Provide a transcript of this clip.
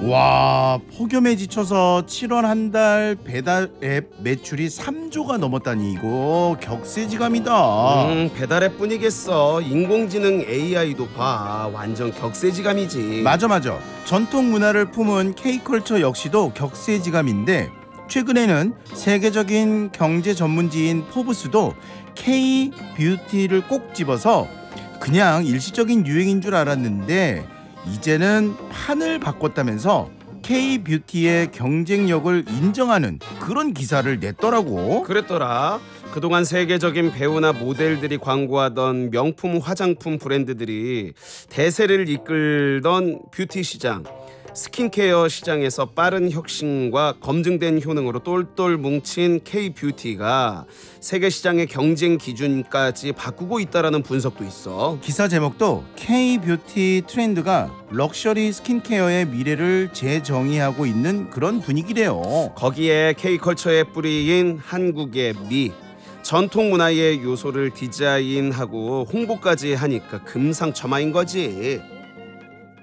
와, 폭염에 지쳐서 7월 한 달 배달 앱 매출이 3조가 넘었다니 이거 격세지감이다. 배달앱뿐이겠어. 인공지능 AI도 봐. 완전 격세지감이지. 맞아. 전통 문화를 품은 K컬처 역시도 격세지감인데 최근에는 세계적인 경제 전문지인 포브스도 K-뷰티를 꼭 집어서 그냥 일시적인 유행인 줄 알았는데 이제는 판을 바꿨다면서 K-뷰티의 경쟁력을 인정하는 그런 기사를 냈더라고. 그랬더라. 그동안 세계적인 배우나 모델들이 광고하던 명품 화장품 브랜드들이 대세를 이끌던 뷰티 시장, 스킨케어 시장에서 빠른 혁신과 검증된 효능으로 똘똘 뭉친 K-뷰티가 세계 시장의 경쟁 기준까지 바꾸고 있다라는 분석도 있어. 기사 제목도 K-뷰티 트렌드가 럭셔리 스킨케어의 미래를 재정의하고 있는 그런 분위기래요. 거기에 K컬처의 뿌리인 한국의 미, 전통 문화의 요소를 디자인하고 홍보까지 하니까 금상첨화인 거지.